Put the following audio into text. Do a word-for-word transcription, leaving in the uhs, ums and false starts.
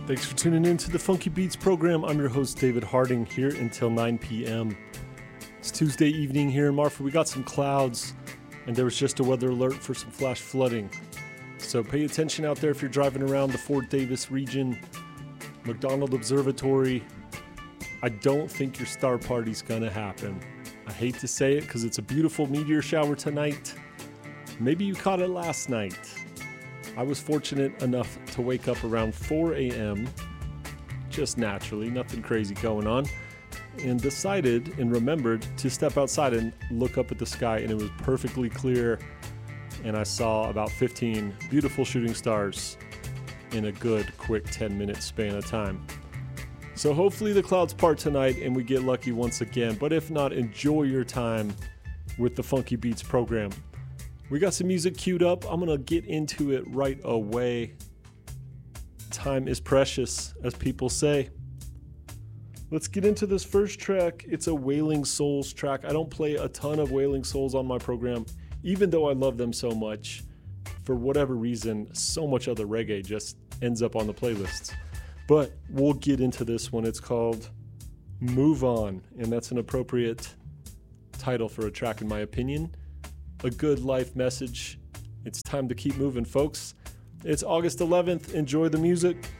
Thanks for tuning in to the Funky Beats program. I'm your host, David Harding, here until nine p.m. It's Tuesday evening here in Marfa. We got some clouds, and there was just a weather alert for some flash flooding. So pay attention out there if you're driving around the Fort Davis region, McDonald Observatory. I don't think your star party's gonna happen. I hate to say it because it's a beautiful meteor shower tonight. Maybe you caught it last night. I was fortunate enough to wake up around four a.m., just naturally, nothing crazy going on, and decided and remembered to step outside and look up at the sky, and it was perfectly clear, and I saw about fifteen beautiful shooting stars in a good, quick ten-minute span of time. So hopefully the clouds part tonight and we get lucky once again, but if not, enjoy your time with the Funky Beats program. We got some music queued up. I'm going to get into it right away. Time is precious, as people say. Let's get into this first track. It's a Wailing Souls track. I don't play a ton of Wailing Souls on my program, even though I love them so much. For whatever reason, so much other reggae just ends up on the playlists. But we'll get into this one. It's called Move On, and that's an appropriate title for a track, in my opinion. A good life message. It's time to keep moving, folks. It's August eleventh. Enjoy the music.